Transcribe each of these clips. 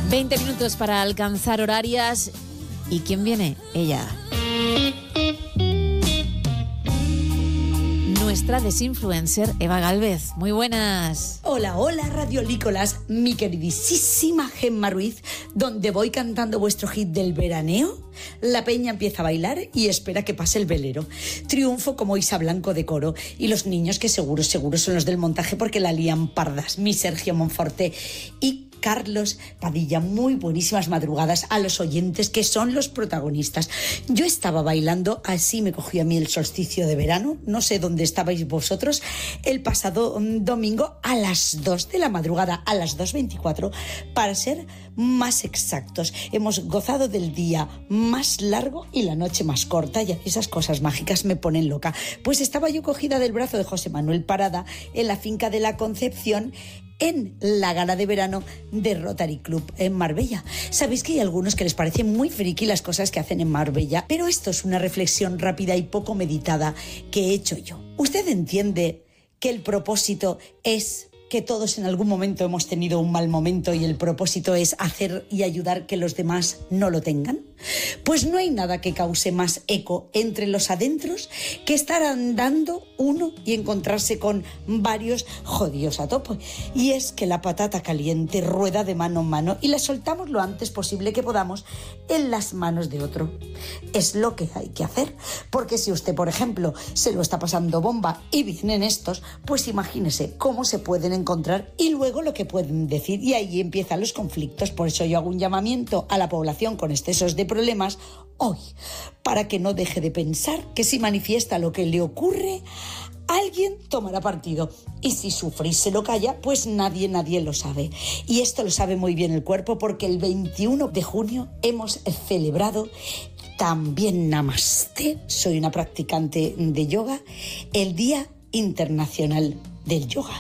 20 minutos para alcanzar horarias. ¿Y quién viene? Ella. Nuestra desinfluencer Eva Gálvez. Muy buenas. Hola, hola, radiolícolas, mi queridísima Gemma Ruiz, donde voy cantando vuestro hit del veraneo. La peña empieza a bailar y espera que pase el velero. Triunfo como Isa Blanco de coro. Y los niños que seguro son los del montaje porque la lían pardas. Mi Sergio Monforte y Carlos Padilla. Muy buenísimas madrugadas a los oyentes que son los protagonistas. Yo estaba bailando, así me cogió a mí el solsticio de verano, no sé dónde estabais vosotros, el pasado domingo a las 2 de la madrugada, a las 2:24, para ser más exactos. Hemos gozado del día más largo y la noche más corta, y esas cosas mágicas me ponen loca. Pues estaba yo cogida del brazo de José Manuel Parada en la finca de la Concepción, en la gala de verano de Rotary Club en Marbella. Sabéis que hay algunos que les parecen muy friki las cosas que hacen en Marbella, pero esto es una reflexión rápida y poco meditada que he hecho yo. ¿Usted entiende que el propósito es que todos en algún momento hemos tenido un mal momento y el propósito es hacer y ayudar que los demás no lo tengan? Pues no hay nada que cause más eco entre los adentros que estar andando uno y encontrarse con varios jodidos a tope. Y es que la patata caliente rueda de mano en mano y la soltamos lo antes posible que podamos en las manos de otro. Es lo que hay que hacer, porque si usted, por ejemplo, se lo está pasando bomba y vienen estos, pues imagínese cómo se pueden encontrar y luego lo que pueden decir, y ahí empiezan los conflictos. Por eso yo hago un llamamiento a la población con excesos de problemas hoy, para que no deje de pensar que si manifiesta lo que le ocurre, alguien tomará partido, y si sufre y se lo calla, pues nadie lo sabe. Y esto lo sabe muy bien el cuerpo, porque el 21 de junio hemos celebrado también Namaste, soy una practicante de yoga, el Día Internacional del Yoga.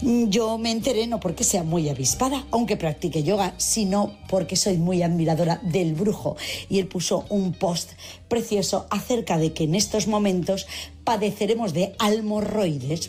Yo me enteré no porque sea muy avispada, aunque practique yoga, sino porque soy muy admiradora del Brujo, y él puso un post precioso acerca de que en estos momentos padeceremos de almorroides